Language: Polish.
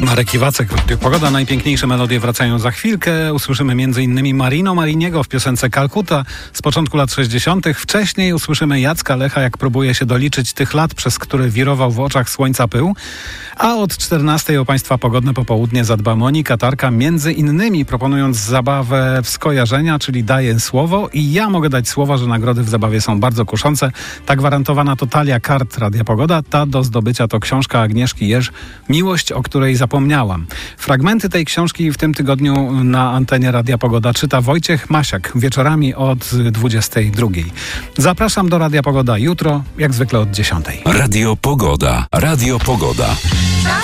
Marek Iwacek, Pogoda, najpiękniejsze melodie wracają za chwilkę. Usłyszymy m.in. Marino Mariniego w piosence Kalkuta z początku lat 60. Wcześniej usłyszymy Jacka Lecha, jak próbuje się doliczyć tych lat, przez które wirował w oczach słońca pył. A od 14 o Państwa pogodne popołudnie zadba Monika Tarka, między innymi proponując zabawę w skojarzenia, czyli daję słowo i ja mogę dać słowo, że nagrody w zabawie są bardzo kuszące. Ta gwarantowana to talia kart Radia Pogoda, ta do zdobycia to książka Agnieszki Jerz, Miłość, o której zapomniałam. Fragmenty tej książki w tym tygodniu na antenie Radia Pogoda czyta Wojciech Masiak wieczorami od 22. Zapraszam do Radia Pogoda jutro, jak zwykle od 10. Radio Pogoda. Radio Pogoda.